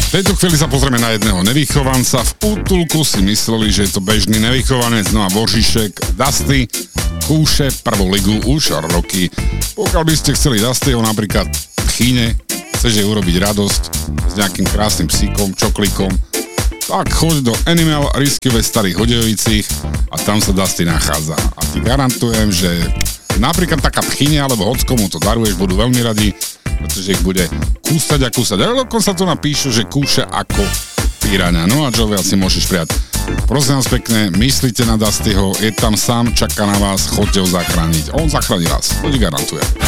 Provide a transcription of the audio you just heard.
V tejto chvíli sa pozrieme na jedného nevychovanca. V útulku si mysleli, že je to bežný nevychovanec, no a Božišek Dusty kúše prvú ligu už roky. Pokiaľ by ste chceli Dustyho napríklad v Chine, chceš jej urobiť radosť s nejakým krásnym psíkom, čoklíkom, tak choď do Animal Rescue v Starých Hodejovicích a tam sa Dusty nachádza. A ti garantujem, že napríklad taká tchyne alebo hockomu to daruješ, budú veľmi radi, pretože ich bude kúsať a kúsať. A dokonca tu napíšu, že kúše ako piráňa. No a čo viac si môžeš prijať. Prosím vás pekne, myslíte na Dustyho, je tam sám, čaká na vás, choďte ho zachrániť. On zachráni vás, to ti garantuje.